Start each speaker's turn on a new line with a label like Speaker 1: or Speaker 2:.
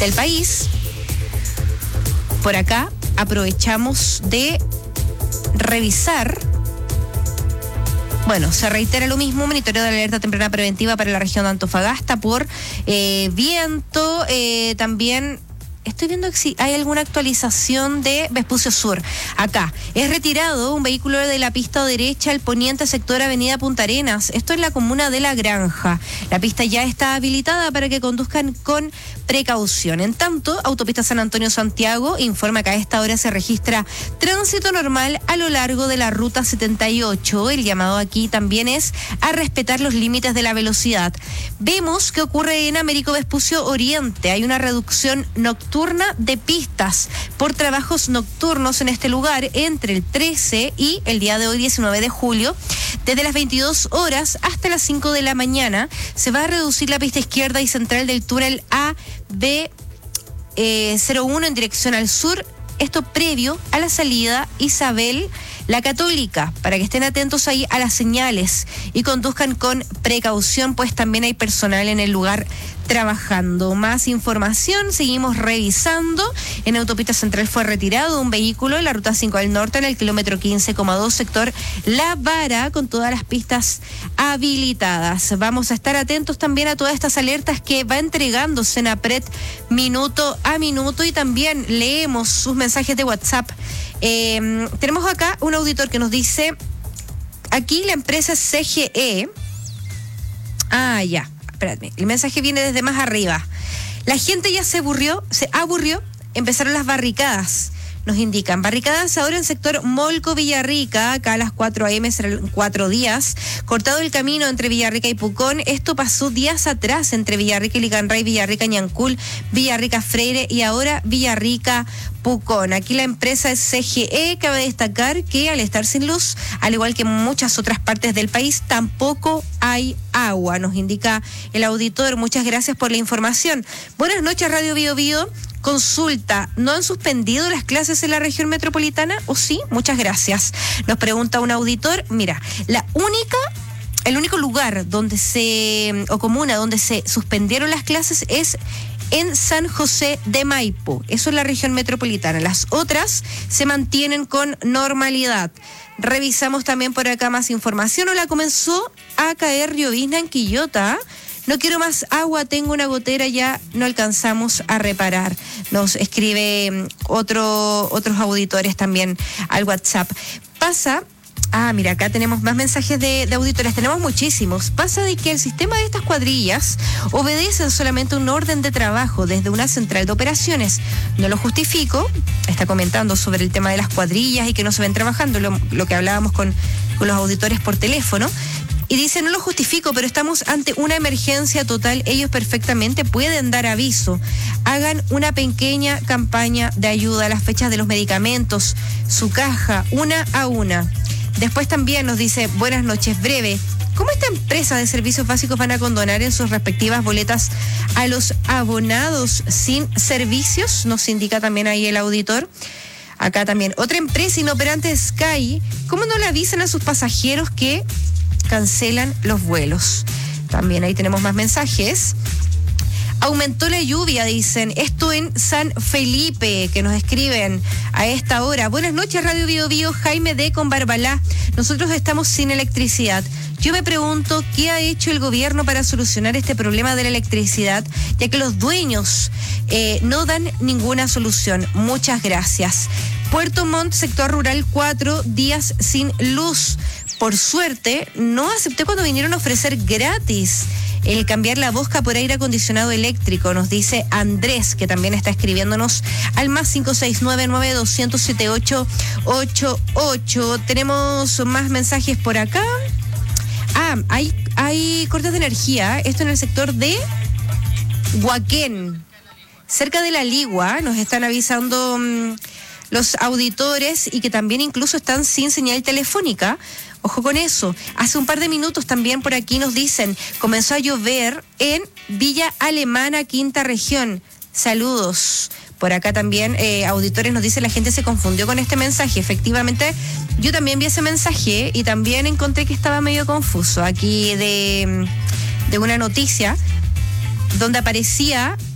Speaker 1: del país. Por acá aprovechamos de revisar. Bueno, se reitera lo mismo, monitoreo de alerta temprana preventiva para la región de Antofagasta por viento, también. Estoy viendo si hay alguna actualización de Vespucio Sur. Acá, es retirado un vehículo de la pista derecha al poniente sector Avenida Punta Arenas. Esto es la comuna de La Granja. La pista ya está habilitada para que conduzcan con precaución. En tanto, Autopista San Antonio-Santiago informa que a esta hora se registra tránsito normal a lo largo de la ruta 78. El llamado aquí también es a respetar los límites de la velocidad. Vemos que ocurre en Américo Vespucio Oriente. Hay una reducción nocturna de pistas por trabajos nocturnos en este lugar entre el 13 y el día de hoy 19 de julio. Desde las 22 horas hasta las 5 de la mañana se va a reducir la pista izquierda y central del túnel AB01 en dirección al sur. Esto previo a la salida Isabel la Católica, para que estén atentos ahí a las señales y conduzcan con precaución, pues también hay personal en el lugar trabajando. Más información, seguimos revisando. En Autopista Central fue retirado un vehículo en la ruta 5 al norte en el kilómetro 15,2 sector La Vara, con todas las pistas habilitadas. Vamos a estar atentos también a todas estas alertas que va entregando Senapred minuto a minuto, y también leemos sus mensajes de WhatsApp. Tenemos acá un auditor que nos dice, aquí la empresa CGE. Espérate, el mensaje viene desde más arriba. La gente ya se aburrió, empezaron las barricadas. Nos indican, barricadas ahora en sector Molco Villarrica, acá a las 4 a.m. serán 4 días. Cortado el camino entre Villarrica y Pucón. Esto pasó días atrás entre Villarrica y Licanray, Villarrica Ñancul, Villarrica Freire y ahora Villarrica Pucón. Aquí la empresa es CGE. Cabe destacar que al estar sin luz, al igual que en muchas otras partes del país, tampoco hay agua, nos indica el auditor. Muchas gracias por la información. Buenas noches, Radio Bio Bio. Consulta, ¿no han suspendido las clases en la región metropolitana? ¿O sí? Muchas gracias. Nos pregunta un auditor. Mira, el único lugar comuna donde se suspendieron las clases es en San José de Maipo. Eso es la región metropolitana. Las otras se mantienen con normalidad. Revisamos también por acá más información. Hola, comenzó a caer llovizna en Quillota. No quiero más agua, tengo una gotera, ya no alcanzamos a reparar. Nos escribe otros auditores también al WhatsApp. Mira, acá tenemos más mensajes de auditores, tenemos muchísimos. Pasa de que el sistema de estas cuadrillas obedece solamente un orden de trabajo desde una central de operaciones. No lo justifico, está comentando sobre el tema de las cuadrillas y que no se ven trabajando, lo que hablábamos con los auditores por teléfono. Y dice, no lo justifico, pero estamos ante una emergencia total. Ellos perfectamente pueden dar aviso. Hagan una pequeña campaña de ayuda a las fechas de los medicamentos, su caja, una a una. Después también nos dice, buenas noches, breve. ¿Cómo esta empresa de servicios básicos van a condonar en sus respectivas boletas a los abonados sin servicios? Nos indica también ahí el auditor. Acá también, otra empresa inoperante, Sky. ¿Cómo no le avisan a sus pasajeros que cancelan los vuelos? También ahí tenemos más mensajes. Aumentó la lluvia, dicen. Esto en San Felipe, que nos escriben a esta hora. Buenas noches, Radio Bio Bio. Jaime D. con Barbalá. Nosotros estamos sin electricidad. Yo me pregunto qué ha hecho el gobierno para solucionar este problema de la electricidad, ya que los dueños no dan ninguna solución. Muchas gracias. Puerto Montt, sector rural, 4 días sin luz. Por suerte, no acepté cuando vinieron a ofrecer gratis el cambiar la bosca por aire acondicionado eléctrico, nos dice Andrés, que también está escribiéndonos al más 569-9200-7888. Tenemos más mensajes por acá. Hay cortes de energía. Esto en el sector de Huaquén, cerca de La Ligua. Nos están avisando los auditores, y que también incluso están sin señal telefónica. Ojo con eso. Hace un par de minutos también por aquí nos dicen, comenzó a llover en Villa Alemana, quinta región. Saludos. Por acá también auditores nos dicen, la gente se confundió con este mensaje. Efectivamente, yo también vi ese mensaje y también encontré que estaba medio confuso. Aquí de una noticia donde aparecía